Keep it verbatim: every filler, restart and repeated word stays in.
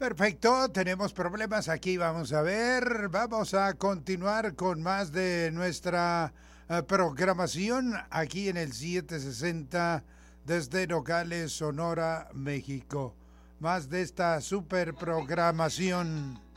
Perfecto, tenemos problemas aquí, vamos a ver, vamos a continuar con más de nuestra eh, programación aquí en el setecientos sesenta desde Nogales, Sonora, México. Más de esta super programación.